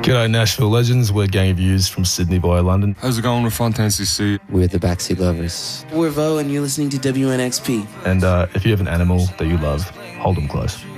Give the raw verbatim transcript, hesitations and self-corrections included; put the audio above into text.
G'day Nashville legends, we're Gang of Views from Sydney via London. How's it going with Fontaine-C C? We're the Backseat Lovers. We're Vo and you're listening to W N X P. And uh, if you have an animal that you love, hold them close.